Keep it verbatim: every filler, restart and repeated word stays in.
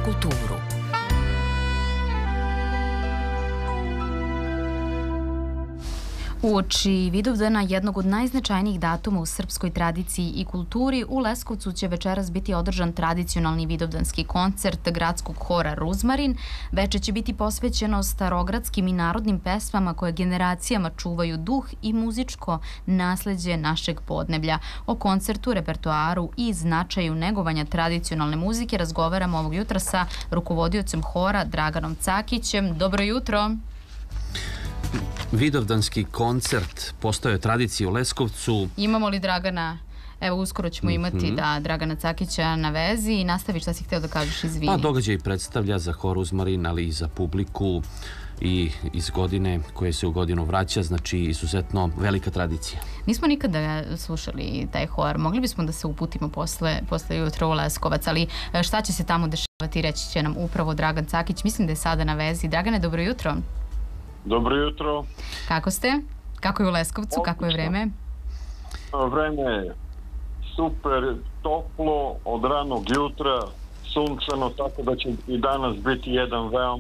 kulturu. Uoči Vidovdana, jednog od najznačajnijih datuma u srpskoj tradiciji i kulturi, u Leskovcu će večeras biti održan tradicionalni vidovdanski koncert gradskog hora Ruzmarin. Veče će biti posvećeno starogradskim i narodnim pesmama koje generacijama čuvaju duh i muzičko nasleđe našeg podneblja. O koncertu, repertoaru i značaju negovanja tradicionalne muzike razgovaramo ovog jutra sa rukovodiocem hora Draganom Cakićem. Dobro jutro! Vidovdanski koncert postao je tradicija u Leskovcu. Imamo li Dragana? Evo, uskoro ćemo imati mm-hmm. da Dragana Cakića na vezi i nastavi šta si hteo da kažeš, izvini. Pa događaj predstavlja za hor Ruzmarin, ali i za publiku i iz godine koje se u godinu vraća, znači izuzetno velika tradicija. Nismo nikada slušali taj hor, mogli bismo da se uputimo posle, posle jutra u Leskovac, ali šta će se tamo dešavati, reći će nam upravo Dragan Cakić. Mislim da je sada na vezi. Dragane, dobro jutro. Dobro jutro. Kako ste? Kako je u Leskovcu? Kako je vreme? Vreme je super, toplo, od ranog jutra, sunčano, tako da će i danas biti jedan veoma